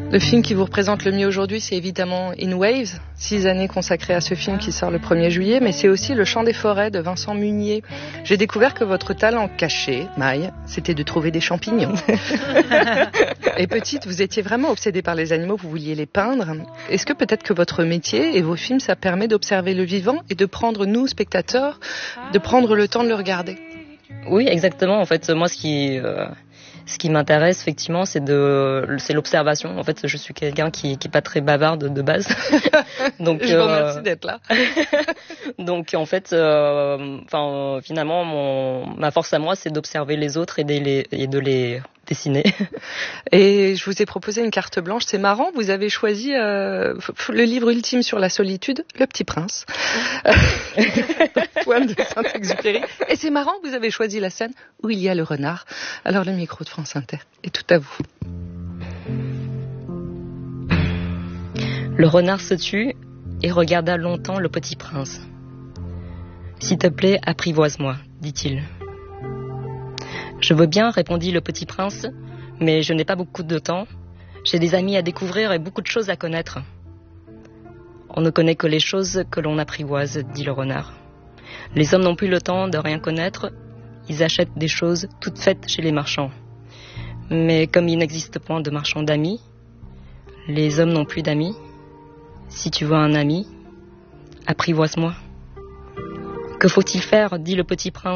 Le film qui vous représente le mieux aujourd'hui, c'est évidemment In Waves, 6 années consacrées à ce film qui sort le 1er juillet, mais c'est aussi Le Chant des forêts de Vincent Munier. J'ai découvert que votre talent caché, Maï, c'était de trouver des champignons. Et petite, vous étiez vraiment obsédée par les animaux, vous vouliez les peindre. Est-ce que peut-être que votre métier et vos films, ça permet d'observer le vivant et de prendre, nous, spectateurs, de prendre le temps de le regarder? Oui, exactement. En fait, moi, ce qui m'intéresse effectivement, c'est l'observation. En fait, je suis quelqu'un qui est pas très bavarde de base. Donc, je vous remercie d'être là. Donc, en fait, finalement, ma force à moi, c'est d'observer les autres et de les dessiner. Et je vous ai proposé une carte blanche. C'est marrant, vous avez choisi le livre ultime sur la solitude, Le Petit Prince, poème de Saint-Exupéry. Et c'est marrant, vous avez choisi la scène où il y a le renard. Alors le micro de France Inter est tout à vous. Le renard se tut et regarda longtemps le petit prince. « S'il te plaît, apprivoise-moi, dit-il. » « Je veux bien, répondit le petit prince, mais je n'ai pas beaucoup de temps. J'ai des amis à découvrir et beaucoup de choses à connaître. » « On ne connaît que les choses que l'on apprivoise, dit le renard. Les hommes n'ont plus le temps de rien connaître, ils achètent des choses toutes faites chez les marchands. Mais comme il n'existe point de marchands d'amis, les hommes n'ont plus d'amis. Si tu veux un ami, apprivoise-moi. »« Que faut-il faire, dit le petit prince. »«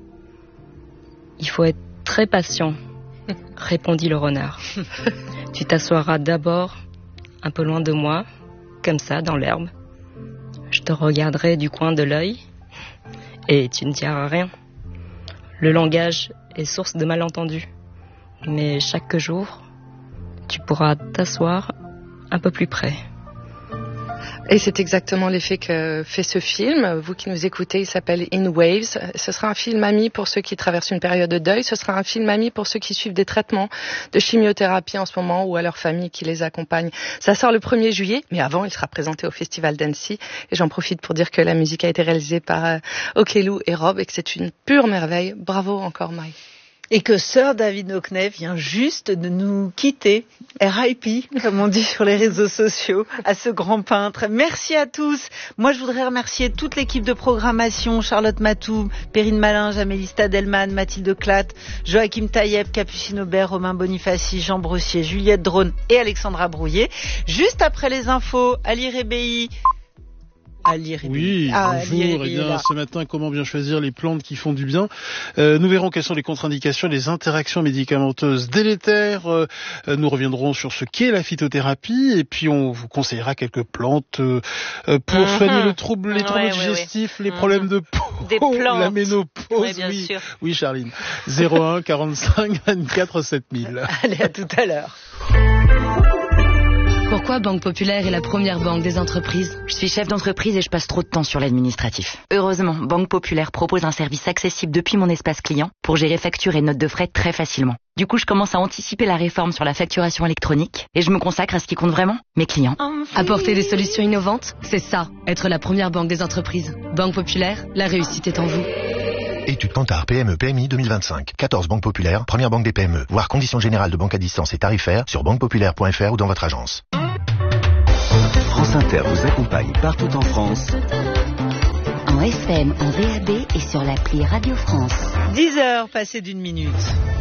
Il faut être très patient, répondit le renard. Tu t'assoiras d'abord un peu loin de moi, comme ça, dans l'herbe. Je te regarderai du coin de l'œil et tu ne diras rien. Le langage est source de malentendus, mais chaque jour, tu pourras t'asseoir un peu plus près. » Et c'est exactement l'effet que fait ce film. Vous qui nous écoutez, il s'appelle In Waves. Ce sera un film ami pour ceux qui traversent une période de deuil. Ce sera un film ami pour ceux qui suivent des traitements de chimiothérapie en ce moment ou à leur famille qui les accompagne. Ça sort le 1er juillet, mais avant, il sera présenté au Festival d'Annecy. Et j'en profite pour dire que la musique a été réalisée par Okelou et Rob et que c'est une pure merveille. Bravo encore, Maï. Et que Sir David Hockney vient juste de nous quitter. RIP, comme on dit sur les réseaux sociaux, à ce grand peintre. Merci à tous. Moi, je voudrais remercier toute l'équipe de programmation, Charlotte Matou, Perrine Malinge, Amélie Stadelman, Mathilde Clatte, Joachim Taïeb, Capucine Aubert, Romain Bonifaci, Jean Brossier, Juliette Drone et Alexandra Brouillet. Juste après les infos, Ali Rebéi. Oui, bonjour. Eh bien, ce matin, comment bien choisir les plantes qui font du bien. Nous verrons quelles sont les contre-indications, les interactions médicamenteuses délétères. Nous reviendrons sur ce qu'est la phytothérapie et puis on vous conseillera quelques plantes pour soigner les troubles digestifs, les problèmes de peau, la ménopause. Bien sûr. Oui, Charline. 01 45 24 7000. Allez, à tout à l'heure. Pourquoi Banque Populaire est la première banque des entreprises? Je suis chef d'entreprise et je passe trop de temps sur l'administratif. Heureusement, Banque Populaire propose un service accessible depuis mon espace client pour gérer factures et notes de frais très facilement. Du coup, je commence à anticiper la réforme sur la facturation électronique et je me consacre à ce qui compte vraiment, mes clients. Apporter des solutions innovantes, c'est ça, être la première banque des entreprises. Banque Populaire, la réussite est en vous. Étude Kantar PME PMI 2025. 14 banques populaires, première banque des PME. Voir conditions générales de banque à distance et tarifaires sur banquepopulaire.fr ou dans votre agence. France Inter vous accompagne partout en France. En FM, en DAB et sur l'appli Radio France. 10h passées d'1 minute.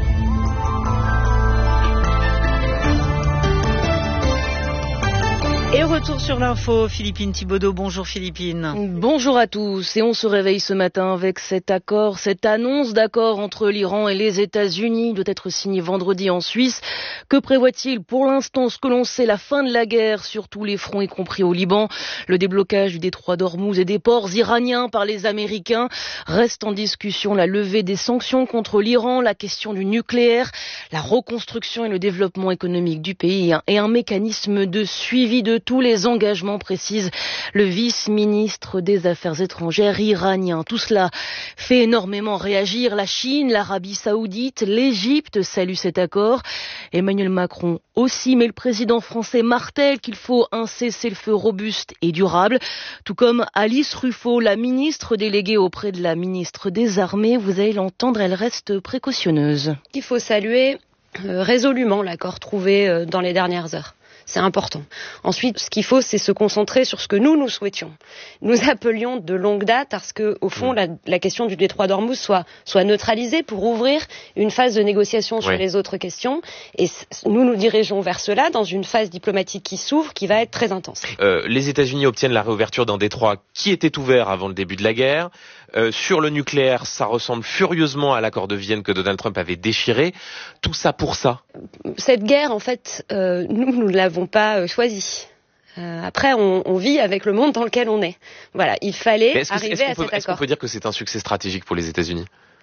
Et retour sur l'info, Philippine Thibaudot. Bonjour Philippine. Bonjour à tous. Et on se réveille ce matin avec cet accord, cette annonce d'accord entre l'Iran et les États-Unis doit être signé vendredi en Suisse. Que prévoit-il? Pour l'instant, ce que l'on sait, la fin de la guerre sur tous les fronts, y compris au Liban. Le déblocage du détroit d'Ormuz et des ports iraniens par les Américains. Reste en discussion la levée des sanctions contre l'Iran, la question du nucléaire, la reconstruction et le développement économique du pays et un mécanisme de suivi de tous les engagements, précise le vice-ministre des Affaires étrangères iranien. Tout cela fait énormément réagir la Chine, l'Arabie Saoudite, l'Égypte salue cet accord. Emmanuel Macron aussi, mais le président français martèle qu'il faut un cessez-le-feu robuste et durable, tout comme Alice Ruffo, la ministre déléguée auprès de la ministre des Armées. Vous allez l'entendre, elle reste précautionneuse. Il faut saluer résolument l'accord trouvé dans les dernières heures. C'est important. Ensuite, ce qu'il faut, c'est se concentrer sur ce que nous souhaitions. Nous appelions de longue date à ce que, au fond, la question du détroit d'Ormuz soit neutralisée pour ouvrir une phase de négociation sur les autres questions. Et nous dirigeons vers cela dans une phase diplomatique qui s'ouvre, qui va être très intense. Les États-Unis obtiennent la réouverture d'un détroit qui était ouvert avant le début de la guerre. Sur le nucléaire, ça ressemble furieusement à l'accord de Vienne que Donald Trump avait déchiré. Tout ça pour ça. Cette guerre, en fait, nous ne l'avons pas choisie. Après, on vit avec le monde dans lequel on est. Voilà, il fallait arriver à cet accord. Est-ce qu'on peut dire que c'est un succès stratégique pour les États-Unis ?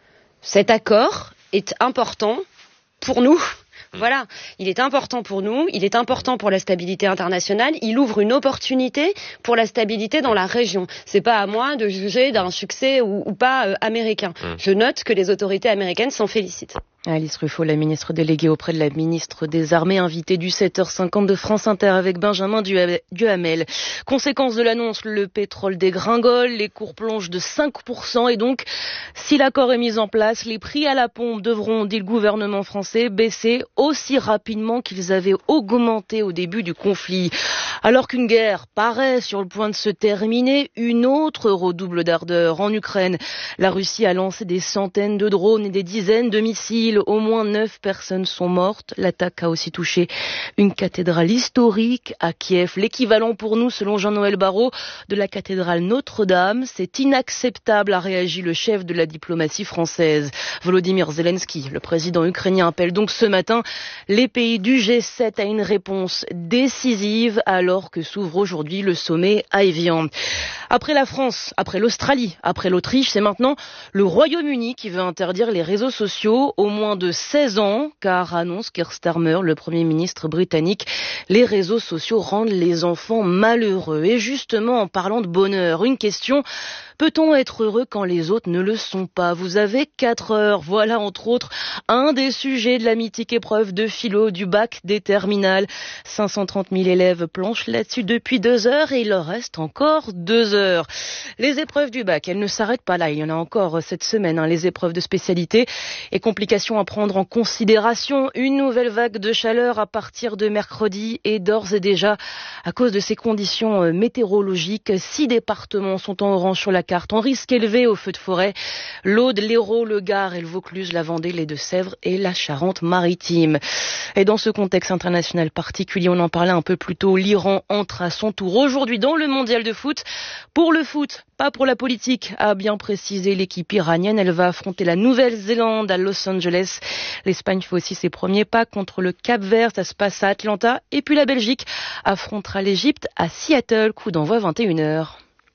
Cet accord est important pour nous. Voilà, il est important pour nous, il est important pour la stabilité internationale, il ouvre une opportunité pour la stabilité dans la région. C'est pas à moi de juger d'un succès ou pas américain. Je note que les autorités américaines s'en félicitent. Alice Ruffo, la ministre déléguée auprès de la ministre des Armées, invitée du 7h50 de France Inter avec Benjamin Duhamel. Conséquence de l'annonce, le pétrole dégringole, les cours plongent de 5% et donc, si l'accord est mis en place, les prix à la pompe devront, dit le gouvernement français, baisser aussi rapidement qu'ils avaient augmenté au début du conflit. Alors qu'une guerre paraît sur le point de se terminer, une autre redouble d'ardeur. En Ukraine, la Russie a lancé des centaines de drones et des dizaines de missiles. Au moins 9 personnes sont mortes. L'attaque a aussi touché une cathédrale historique à Kiev. L'équivalent pour nous, selon Jean-Noël Barrot, de la cathédrale Notre-Dame. C'est inacceptable, a réagi le chef de la diplomatie française. Volodymyr Zelensky, le président ukrainien, appelle donc ce matin les pays du G7 à une réponse décisive alors que s'ouvre aujourd'hui le sommet à Évian. Après la France, après l'Australie, après l'Autriche, c'est maintenant le Royaume-Uni qui veut interdire les réseaux sociaux au moins de 16 ans, car annonce Keir Starmer, le Premier ministre britannique, les réseaux sociaux rendent les enfants malheureux. Et justement, en parlant de bonheur, une question: peut-on être heureux quand les autres ne le sont pas? Vous avez 4 heures. Voilà, entre autres, un des sujets de la mythique épreuve de philo du bac des terminales. 530 000 élèves planchent là-dessus depuis 2 heures et il leur reste encore 2 heures. Les épreuves du bac, elles ne s'arrêtent pas là. Il y en a encore cette semaine, les épreuves de spécialité et complications à prendre en considération. Une nouvelle vague de chaleur à partir de mercredi et d'ores et déjà, à cause de ces conditions météorologiques, 6 départements sont en orange sur la carte, en risque élevé au feu de forêt: l'Aude, l'Hérault, le Gard et le Vaucluse, la Vendée, les Deux-Sèvres et la Charente-Maritime. Et dans ce contexte international particulier, on en parlait un peu plus tôt, l'Iran entre à son tour aujourd'hui dans le mondial de foot. Pour le foot, pas pour la politique, a bien précisé l'équipe iranienne. Elle va affronter la Nouvelle-Zélande à Los Angeles. L'Espagne fait aussi ses premiers pas contre le Cap-Vert. Ça se passe à Atlanta. Et puis la Belgique affrontera l'Égypte à Seattle. Coup d'envoi 21h.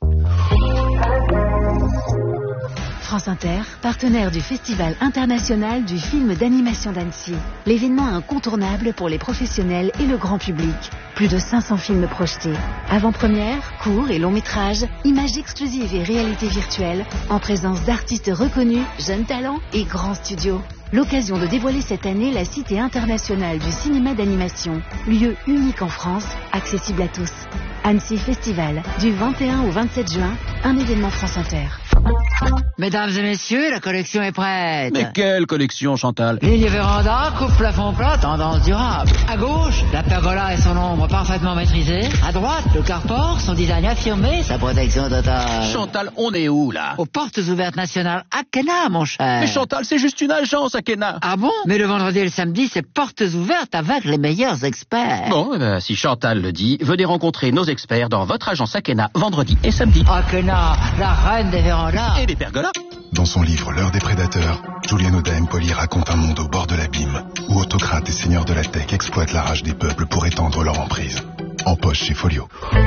France Inter, partenaire du Festival international du film d'animation d'Annecy. L'événement incontournable pour les professionnels et le grand public. Plus de 500 films projetés. Avant-première, courts et longs métrages, images exclusives et réalité virtuelle, en présence d'artistes reconnus, jeunes talents et grands studios. L'occasion de dévoiler cette année la Cité internationale du cinéma d'animation, lieu unique en France, accessible à tous. Annecy Festival, du 21 au 27 juin, un événement France Inter. Mesdames et messieurs, la collection est prête. Mais quelle collection, Chantal? Ligne véranda, coupe plafond plat, tendance durable. À gauche, la pergola et son ombre parfaitement maîtrisée. À droite, le carport, son design affirmé, sa protection totale. Chantal, on est où, là? Aux portes ouvertes nationales Akena, mon cher. Mais Chantal, c'est juste une agence, Akena. Ah bon? Mais le vendredi et le samedi, c'est portes ouvertes avec les meilleurs experts. Bon, si Chantal le dit, venez rencontrer nos experts dans votre agence Akena, vendredi et samedi. Akena, la reine des vérandas. Et des pergolas. Dans son livre L'heure des prédateurs, Julian Oda Empoli raconte un monde au bord de l'abîme, où autocrates et seigneurs de la tech exploitent la rage des peuples pour étendre leur emprise. En poche chez Folio.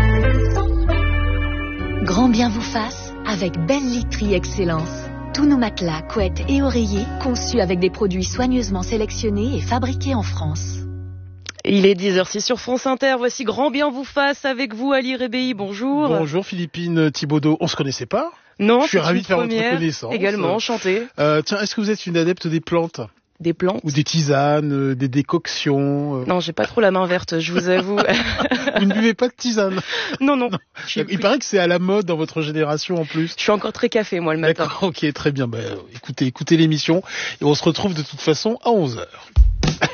Grand bien vous fasse avec Belle Literie Excellence. Tous nos matelas, couettes et oreillers conçus avec des produits soigneusement sélectionnés et fabriqués en France. Il est 10h06 sur France Inter. Voici Grand bien vous fasse avec vous, Ali Rébéi. Bonjour. Bonjour Philippine Thibaudeau. On se connaissait pas? Non, je suis ravi de faire votre connaissance. Également, enchanté. Tiens, est-ce que vous êtes une adepte des plantes? Des plantes? Ou des tisanes, des décoctions? Non, j'ai pas trop la main verte, je vous avoue. Vous ne buvez pas de tisane? Non. Il paraît que c'est à la mode dans votre génération en plus. Je suis encore très café, moi, le matin. D'accord, ok, très bien. Écoutez l'émission et on se retrouve de toute façon à 11h.